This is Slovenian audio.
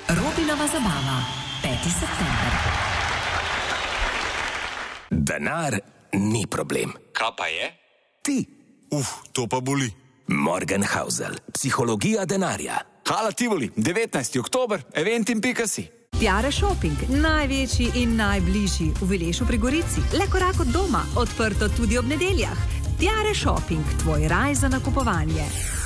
Robinova zabava, 5. september. Denar ni problem. Kaj pa je? Ti. To pa boli. Morgenhausel, psihologija denarja. Hala Tivoli, 19. oktober, eventim.si. Tiare Shopping, največji in najbližji v Vilešu pri Gorici. Le korak od doma, odprto tudi ob nedeljah. Tiare Shopping, tvoj raj za nakupovanje.